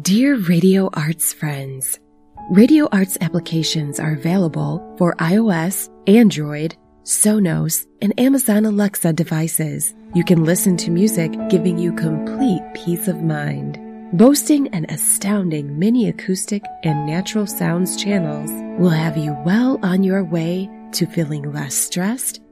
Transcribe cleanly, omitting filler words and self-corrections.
Dear Radio Arts friends, Radio Arts applications are available for iOS, Android, Sonos, and Amazon Alexa devices. You can listen to music giving you complete peace of mind. Boasting an astounding mini acoustic and natural sounds channels will have you well on your way to feeling less stressed